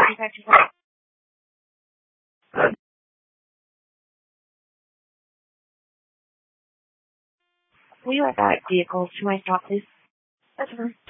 We like that vehicles to my stop, please. That's fine.